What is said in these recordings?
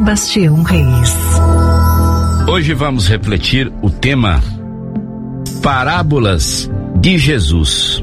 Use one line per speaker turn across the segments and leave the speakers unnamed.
Sebastião Reis.
Hoje vamos refletir o tema Parábolas de Jesus.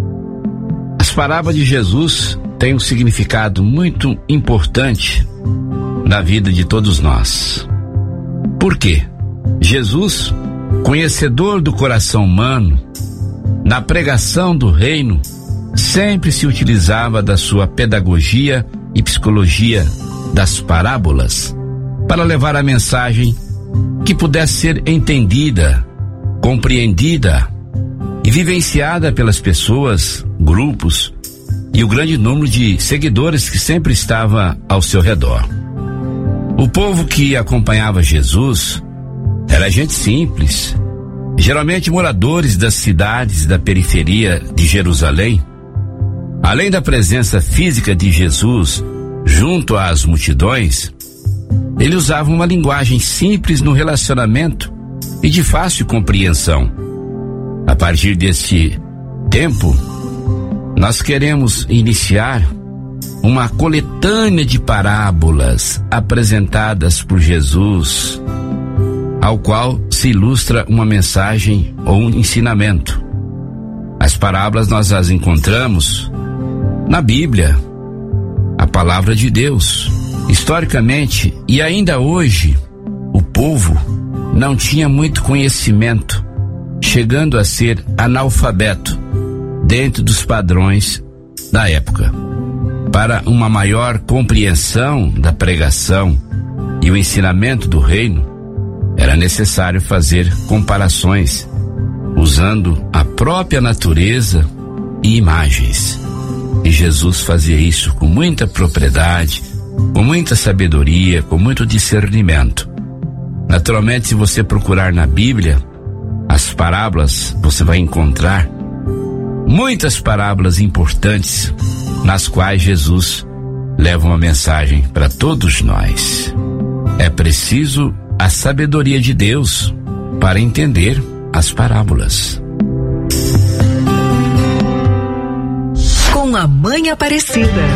As parábolas de Jesus têm um significado muito importante na vida de todos nós. Por quê? Jesus, conhecedor do coração humano, na pregação do reino, sempre se utilizava da sua pedagogia e psicologia das parábolas para levar a mensagem que pudesse ser entendida, compreendida e vivenciada pelas pessoas, grupos e o grande número de seguidores que sempre estava ao seu redor. O povo que acompanhava Jesus era gente simples, geralmente moradores das cidades da periferia de Jerusalém. Além da presença física de Jesus junto às multidões, ele usava uma linguagem simples no relacionamento e de fácil compreensão. A partir desse tempo, nós queremos iniciar uma coletânea de parábolas apresentadas por Jesus, ao qual se ilustra uma mensagem ou um ensinamento. As parábolas nós as encontramos na Bíblia, a palavra de Deus. Historicamente e ainda hoje, o povo não tinha muito conhecimento, chegando a ser analfabeto dentro dos padrões da época. Para uma maior compreensão da pregação e o ensinamento do reino, era necessário fazer comparações, usando a própria natureza e imagens. E Jesus fazia isso com muita propriedade, com muita sabedoria, com muito discernimento. Naturalmente, se você procurar na Bíblia as parábolas, você vai encontrar muitas parábolas importantes nas quais Jesus leva uma mensagem para todos nós. É preciso a sabedoria de Deus para entender as parábolas.
Com a Mãe Aparecida.